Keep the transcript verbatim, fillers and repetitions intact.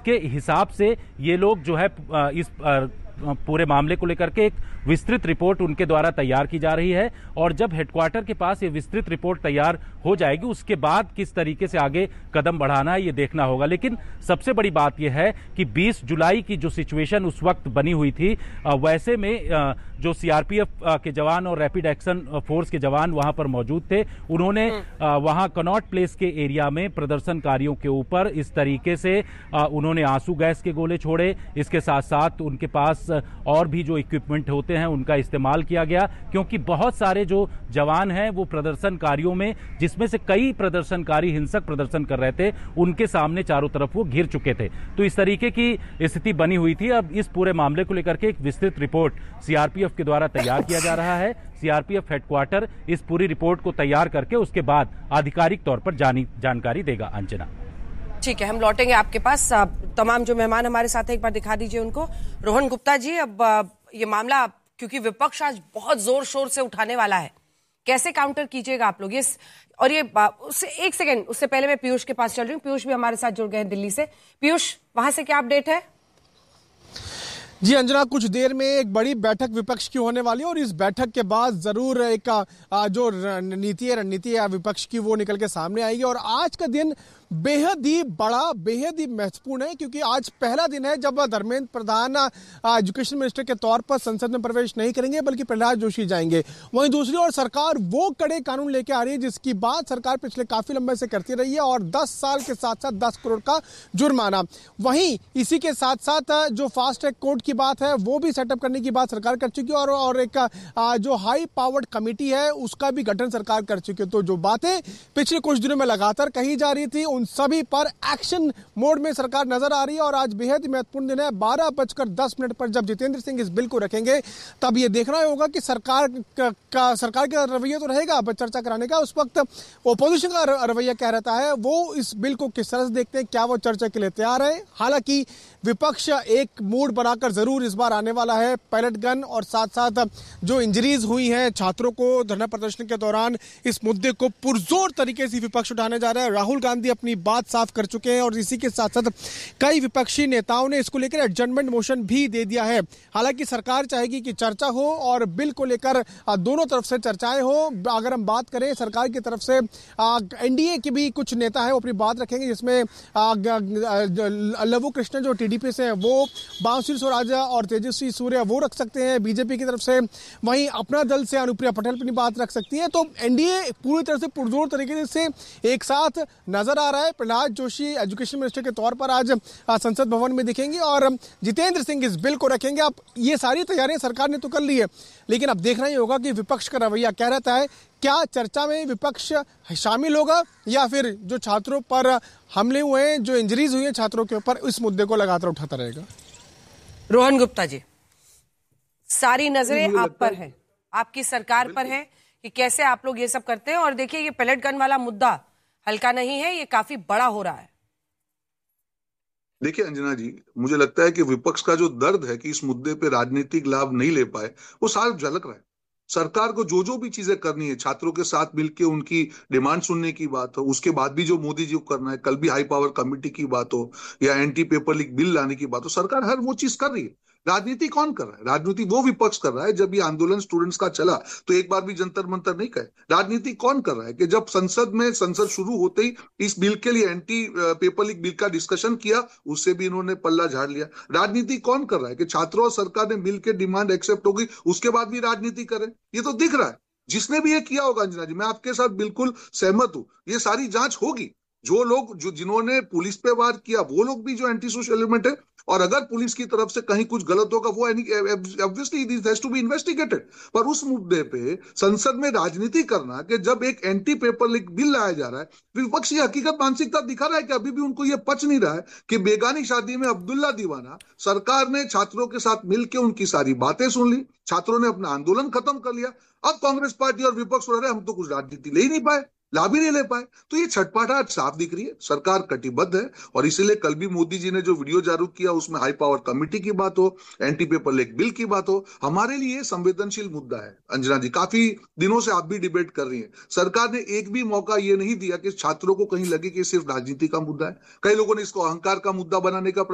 उसके हिसाब से ये लोग जो है इस पूरे मामले को लेकर के एक विस्तृत रिपोर्ट उनके द्वारा तैयार की जा रही है और जब हेडक्वार्टर के पास ये विस्तृत रिपोर्ट तैयार हो जाएगी उसके बाद किस तरीके से आगे कदम बढ़ाना है ये देखना होगा। लेकिन सबसे बड़ी बात यह है कि बीस जुलाई की जो सिचुएशन उस वक्त बनी हुई थी, वैसे में जो सीआरपीएफ के जवान और रैपिड एक्शन फोर्स के जवान वहां पर मौजूद थे, उन्होंने वहां कनॉट प्लेस के एरिया में प्रदर्शनकारियों के ऊपर इस तरीके से उन्होंने आंसू गैस के गोले छोड़े। इसके साथ साथ उनके पास और भी जो इक्विपमेंट होते हैं उनका इस्तेमाल किया गया, क्योंकि बहुत सारे जो जवान हैं वो प्रदर्शनकारियों में, जिसमें से कई प्रदर्शनकारी हिंसक प्रदर्शन कर रहे थे, उनके सामने चारों तरफ वो घिर चुके थे। तो इस तरीके की स्थिति बनी हुई थी। अब इस पूरे मामले को लेकर के एक विस्तृत रिपोर्ट सीआरपीएफ के द्वारा तैयार किया जा रहा है। सीआरपीएफ हेडक्वार्टर इस पूरी रिपोर्ट को तैयार करके उसके बाद आधिकारिक तौर पर जानी जानकारी देगा। अंजना, ठीक है, हम लौटेंगे आपके पास। तमाम जो मेहमान हमारे साथ हैं एक बार दिखा दीजिए उनको। रोहन गुप्ता जी, अब ये मामला क्योंकि विपक्ष आज बहुत जोर शोर से उठाने वाला है, कैसे काउंटर कीजिएगा आप लोग? ये और ये उससे एक सेकंड उससे पहले मैं पीयूष के पास चल रही हूँ। पीयूष भी हमारे साथ जुड़ गए हैं दिल्ली से। पीयूष, वहां से क्या अपडेट है? जी अंजना, कुछ देर में एक बड़ी बैठक विपक्ष की होने वाली है और इस बैठक के बाद जरूर एक जो रणनीति है रणनीति है विपक्ष की वो निकल के सामने आएगी। और आज का दिन बेहद ही बड़ा, बेहद ही महत्वपूर्ण है, क्योंकि आज पहला दिन है जब धर्मेंद्र प्रधान एजुकेशन मिनिस्टर के तौर पर संसद में प्रवेश नहीं करेंगे बल्कि प्रहलाद जोशी जाएंगे। वहीं दूसरी ओर सरकार वो कड़े कानून लेके आ रही है जिसकी बात सरकार पिछले काफी लंबे से करती रही है, और दस साल के साथ साथ दस करोड़ का जुर्माना। वहीं इसी के साथ साथ जो फास्ट ट्रैक कोर्ट की बात है वो भी सेटअप करने की बात सरकार कर चुकी है, और, और एक जो हाई पावर्ड कमेटी है उसका भी गठन सरकार कर चुकी है। तो जो बातें पिछले कुछ दिनों में लगातार कही जा रही थी उन सभी पर एक्शन मोड में सरकार नजर आ रही है। और आज बेहद ही महत्वपूर्ण दिन है। बारह बजकर दस मिनट पर जब जितेंद्र सिंह इस बिल को रखेंगे तब यह देखना होगा कि सरकार का, का सरकार का रवैया तो रहेगा चर्चा कराने का, उस वक्त ओपोजिशन का रवैया क्या रहता है, वो इस बिल को किस तरह से देखते हैं, क्या वो चर्चा के लिए तैयार है। हालांकि विपक्ष एक मूड बनाकर जरूर इस बार आने वाला है। पैलेट गन और साथ साथ जो इंजरीज हुई हैं छात्रों को धरना प्रदर्शन के दौरान, इस मुद्दे को पुरजोर तरीके से विपक्ष उठाने जा रहा है। राहुल गांधी अपनी बात साफ कर चुके हैं और इसी के साथ साथ कई विपक्षी नेताओं ने इसको लेकर एडजर्नमेंट मोशन भी दे दिया है। हालांकि सरकार चाहेगी कि चर्चा हो और बिल को लेकर दोनों तरफ से चर्चाएं हो। अगर हम बात करें सरकार की तरफ से, एनडीए के भी कुछ नेता है वो अपनी बात रखेंगे, जिसमें लवु कृष्ण जो टीडीपी से है वो, बांसुरी स्वराजा और तेजस्वी सूर्य वो रख सकते हैं बीजेपी की तरफ से, वहीं अपना दल से अनुप्रिया पटेल अपनी बात रख सकती है। तो एनडीए पूरी तरह से पुरजोर तरीके से एक साथ नजर आ रहा है। प्रहलाद जोशी एजुकेशन मिनिस्टर के तौर पर आज संसद भवन में दिखेंगे और जितेंद्र सिंह इस बिल को रखेंगे। अब ये सारी तैयारियां सरकार ने तो कर ली है, लेकिन अब देखना ही होगा कि विपक्ष का रवैया क्या रहता है। क्या चर्चा में विपक्ष शामिल होगा या फिर जो छात्रों पर हमले हुए हैं, जो इंजरीज हुई है छात्रों के ऊपर, इस मुद्दे को लगातार उठाता रहेगा। रोहन गुप्ता जी, सारी नजरें आप पर है, आपकी सरकार पर है कि कैसे आप लोग ये सब करते हैं। और देखिए, ये पैलेट गन वाला मुद्दा हल्का नहीं है, ये काफी बड़ा हो रहा है। देखिए अंजना जी, मुझे लगता है कि विपक्ष का जो दर्द है कि इस मुद्दे पे राजनीतिक लाभ नहीं ले पाए, वो साफ झलक रहा है। सरकार को जो जो भी चीजें करनी है, छात्रों के साथ मिलकर उनकी डिमांड सुनने की बात हो, उसके बाद भी जो मोदी जी को करना है, कल भी हाई पावर कमेटी की बात हो या एंटी पेपर लीक बिल लाने की बात हो, सरकार हर वो चीज कर रही है। राजनीति कौन कर रहा है? राजनीति वो विपक्ष कर रहा है। जब ये आंदोलन स्टूडेंट्स का चला तो एक बार भी जंतर मंतर नहीं कहे। राजनीति कौन कर रहा है कि जब संसद में संसद शुरू होते ही इस बिल के लिए एंटी पेपर लीक बिल का डिस्कशन किया, उससे भी इन्होंने पल्ला झाड़ लिया। राजनीति कौन कर रहा है कि छात्रों और सरकार ने मिलकर डिमांड एक्सेप्ट हो गई, उसके बाद भी राजनीति करें? ये तो दिख रहा है। जिसने भी ये किया होगा अंजना जी, मैं आपके साथ बिल्कुल सहमत हूं, ये सारी जांच होगी। जो लोग जो जिन्होंने पुलिस पे वार किया वो लोग भी जो एंटी सोशल एलिमेंट है, और अगर पुलिस की तरफ से कहीं कुछ गलत होगा वो obviously this has to be investigated. पर उस मुद्दे पे संसद में राजनीति करना कि जब एक एंटी पेपर लीक बिल लाया जा रहा है, विपक्षी हकीकत मानसिकता दिखा रहा है कि अभी भी उनको ये पच नहीं रहा है कि बेगानी शादी में अब्दुल्ला दीवाना, सरकार ने छात्रों के साथ मिलकर उनकी सारी बातें सुन ली, छात्रों ने अपना आंदोलन खत्म कर लिया। अब कांग्रेस पार्टी और विपक्ष रह रहे हम तो कुछ राजनीति ले ही नहीं पाए, लाभ ही नहीं ले पाए। तो ये छटपटाहट साफ दिख रही है। सरकार कटिबद्ध है और इसीलिए कल भी मोदी जी ने जो वीडियो जारी किया उसमें हाई पावर कमेटी की बात हो, एंटी पेपर लीक बिल की बात हो, हमारे लिए संवेदनशील मुद्दा है। अंजना जी, काफी दिनों से आप भी डिबेट कर रही हैं। सरकार ने एक भी मौका ये नहीं दिया कि छात्रों को कहीं लगे कि सिर्फ राजनीति का मुद्दा है। कई लोगों ने इसको अहंकार का मुद्दा बनाने का